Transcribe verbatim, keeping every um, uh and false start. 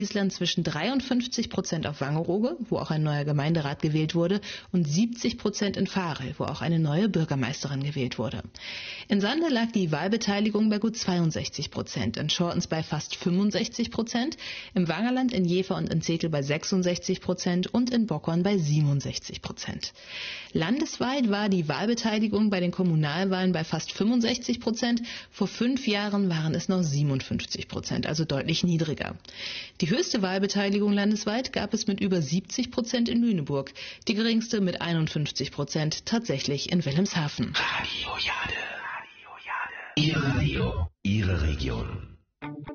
Friesland zwischen dreiundfünfzig Prozent auf Wangerooge, wo auch ein neuer Gemeinderat gewählt wurde, und siebzig Prozent in Varel, wo auch eine neue Bürgermeisterin gewählt wurde. In Sander lag die Wahlbeteiligung bei gut zweiundsechzig Prozent, in Schortens bei fast fünfundsechzig Prozent, im Wangerland, in Jever und in Zetel bei sechsundsechzig Prozent und in Bockorn bei siebenundsechzig Prozent. Landesweit war die Wahlbeteiligung bei den Kommunalwahlen bei fast fünfundsechzig Prozent. Vor fünf Jahren waren es noch siebenundfünfzig Prozent, also deutlich niedriger. Die höchste Wahlbeteiligung landesweit gab es mit über siebzig Prozent in Lüneburg, die geringste mit einundfünfzig Prozent tatsächlich in Wilhelmshaven. Radio Jade. Radio Jade. Ihr Radio, Ihre Region.